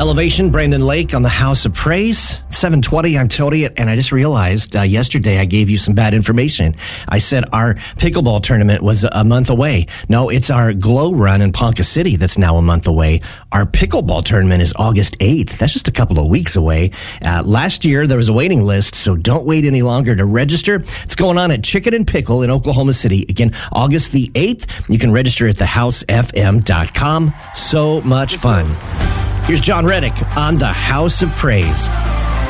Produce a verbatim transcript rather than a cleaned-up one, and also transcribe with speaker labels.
Speaker 1: Elevation, Brandon Lake on the House of Praise. seven twenty, I'm Tony, and I just realized uh, yesterday I gave you some bad information. I said our pickleball tournament was a month away. No, it's our Glow Run in Ponca City that's now a month away. Our pickleball tournament is August eighth. That's just a couple of weeks away. Uh, last year, there was a waiting list, so don't wait any longer to register. It's going on at Chicken and Pickle in Oklahoma City. Again, August the eighth. You can register at the house f m dot com. So much fun. Here's John Reddick on the House of Praise.